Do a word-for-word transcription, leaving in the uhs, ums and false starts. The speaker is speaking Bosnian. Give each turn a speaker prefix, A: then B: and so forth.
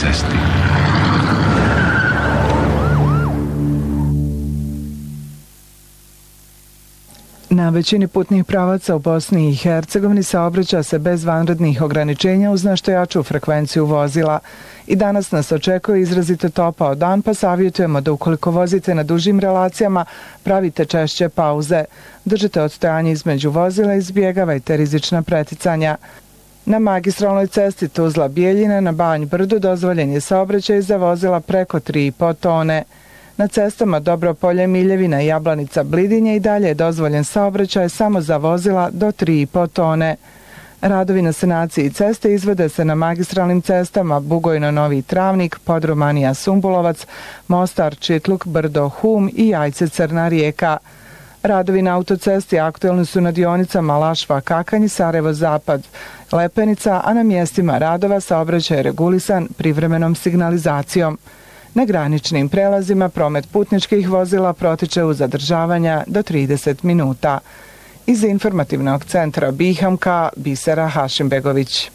A: cesti.
B: Na većini putnih pravaca u Bosni i Hercegovini saobraća se bez vanrednih ograničenja uz nešto jaču frekvenciju vozila. I danas nas očekuje izrazito topao dan, pa savjetujemo da ukoliko vozite na dužim relacijama, pravite češće pauze. Držite odstojanje između vozila i izbjegavajte rizična preticanja. Na magistralnoj cesti Tuzla-Bijeljina na Banj Brdu dozvoljen je saobraćaj za vozila preko tri i po tone. Na cestama Dobropolje, Miljevina i Jablanica Blidinje i dalje je dozvoljen saobraćaj samo za vozila do tri i po tone. Radovi na sanaciji ceste izvode se na magistralnim cestama Bugojno-Novi Travnik, Podromanija-Sumbulovac, Mostar-Čitluk, Brdo-Hum i Jajce-Crna Rijeka. Radovi na autocesti aktuelni su na dionicama Lašva-Kakanj, Sarajevo-Zapad, Lepenica, a na mjestima radova saobraćaj je regulisan privremenom signalizacijom. Na graničnim prelazima promet putničkih vozila protiče uz zadržavanja do trideset minuta. Iz informativnog centra Bihamka, Bisera Hašimbegović.